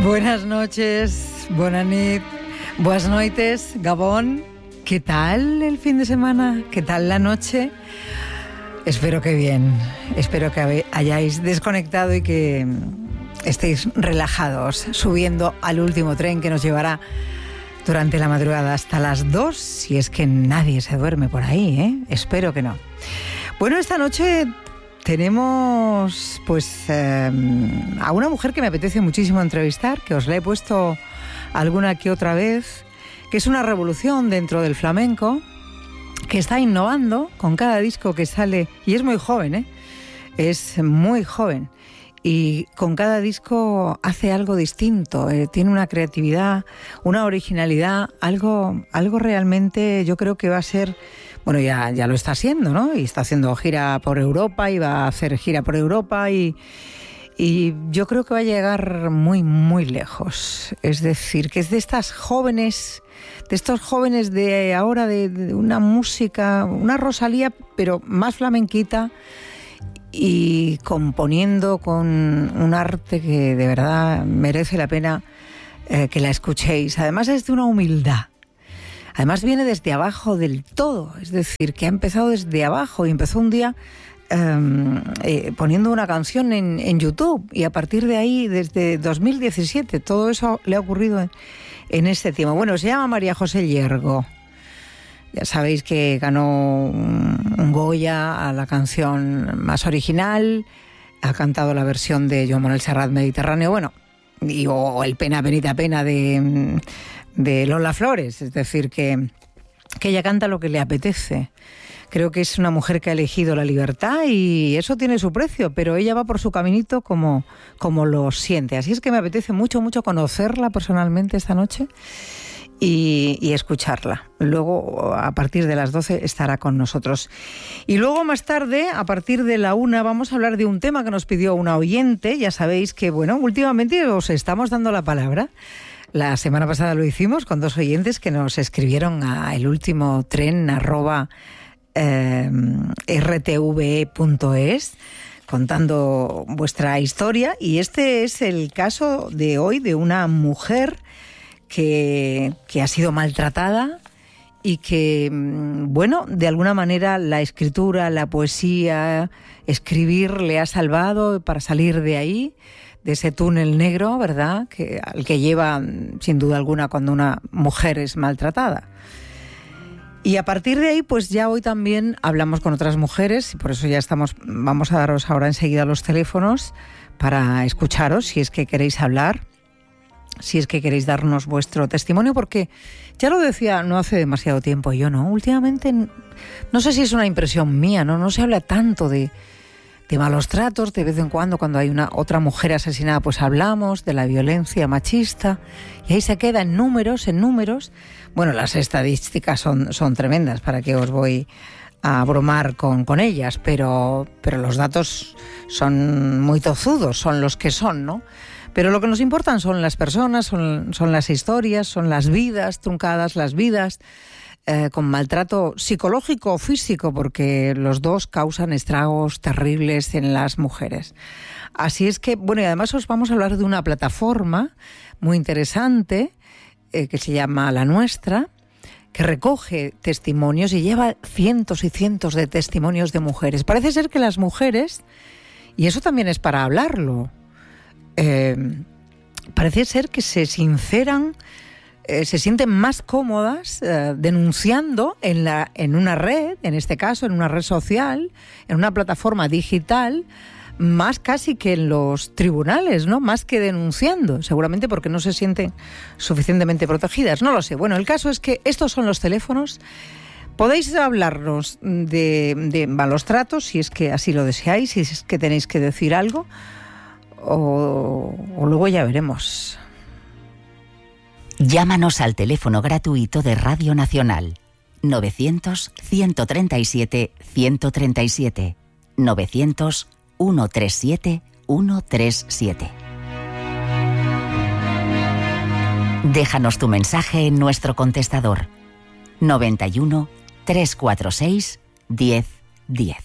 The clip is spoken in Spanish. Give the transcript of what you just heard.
Buenas noches, buenas nit, buenas noites, Gabón. ¿Qué tal el fin de semana? ¿Qué tal la noche? Espero que bien, espero que hayáis desconectado y que estéis relajados, subiendo al último tren que nos llevará durante la madrugada hasta las 2, si es que nadie se duerme por ahí, ¿eh? Espero que no. Bueno, esta noche tenemos pues a una mujer que me apetece muchísimo entrevistar, que os la he puesto alguna que otra vez, que es una revolución dentro del flamenco, que está innovando con cada disco que sale, y es muy joven, es muy joven, y con cada disco hace algo distinto, tiene una creatividad, una originalidad, algo realmente yo creo que va a ser, bueno, ya lo está haciendo, ¿no? Y está haciendo gira por Europa y va a hacer gira por Europa y yo creo que va a llegar muy, muy lejos. Es decir, que es de estas jóvenes, de estos jóvenes de ahora, de una música, una Rosalía, pero más flamenquita y componiendo con un arte que de verdad merece la pena que la escuchéis. Además es de una humildad. Además viene desde abajo del todo, es decir, que ha empezado desde abajo y empezó un día poniendo una canción en YouTube y a partir de ahí, desde 2017, todo eso le ha ocurrido en este tiempo. Bueno, se llama María José Llergo. Ya sabéis que ganó un Goya a la canción más original, ha cantado la versión de Joan Manuel Serrat, Mediterráneo, bueno, o el Pena Penita Pena de Lola Flores, es decir, que ella canta lo que le apetece. Creo que es una mujer que ha elegido la libertad y eso tiene su precio, pero ella va por su caminito como lo siente. Así es que me apetece mucho, mucho conocerla personalmente esta noche y escucharla. Luego, a partir de las 12, estará con nosotros. Y luego, más tarde, a partir de la 1, vamos a hablar de un tema que nos pidió una oyente. Ya sabéis que, bueno, últimamente os estamos dando la palabra. La semana pasada lo hicimos con 2 oyentes que nos escribieron a elultimotren@rtve.es contando vuestra historia, y este es el caso de hoy de una mujer que ha sido maltratada y que, bueno, de alguna manera la escritura, la poesía, escribir le ha salvado para salir de ahí, de ese túnel negro, ¿verdad?, al que lleva sin duda alguna cuando una mujer es maltratada. Y a partir de ahí, pues ya hoy también hablamos con otras mujeres y por eso vamos a daros ahora enseguida los teléfonos para escucharos si es que queréis hablar, si es que queréis darnos vuestro testimonio, porque ya lo decía no hace demasiado tiempo yo, ¿no? Últimamente, no sé si es una impresión mía, ¿no? No se habla tanto de malos tratos. De vez en cuando hay otra mujer asesinada, pues hablamos de la violencia machista y ahí se queda en números. Bueno, las estadísticas son tremendas, para que os voy a bromar con ellas, pero los datos son muy tozudos, son los que son, ¿no? Pero lo que nos importan son las personas, son las historias, son las vidas truncadas, las vidas con maltrato psicológico o físico, porque los dos causan estragos terribles en las mujeres. Así es que, bueno, y además os vamos a hablar de una plataforma muy interesante que se llama La Nuestra, que recoge testimonios y lleva cientos y cientos de testimonios de mujeres. Parece ser que las mujeres, y eso también es para hablarlo, parece ser que se sinceran, se sienten más cómodas denunciando en una red, en este caso en una red social, en una plataforma digital, más casi que en los tribunales, ¿no? Más que denunciando, seguramente porque no se sienten suficientemente protegidas, no lo sé. Bueno, el caso es que estos son los teléfonos. Podéis hablarnos de malos tratos, si es que así lo deseáis, si es que tenéis que decir algo, o luego ya veremos. Llámanos al teléfono gratuito de Radio Nacional 900-137-137 900-137-137. Déjanos tu mensaje en nuestro contestador 91 346 10 10.